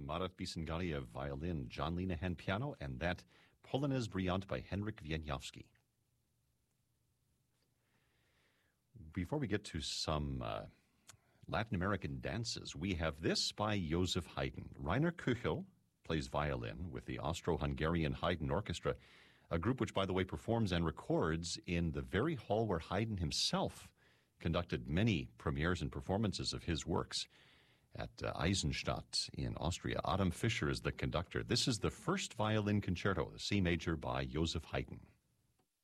Marat Bisangalia violin, John Linehan piano, and that Polonaise Brillante by Henryk Wieniawski. Before we get to some Latin American dances, we have this by Joseph Haydn. Rainer Kuchel plays violin with the Austro-Hungarian Haydn Orchestra, a group which, by the way, performs and records in the very hall where Haydn himself conducted many premieres and performances of his works at Eisenstadt in Austria. Adam Fischer is the conductor. This is the first violin concerto, the C major by Joseph Haydn.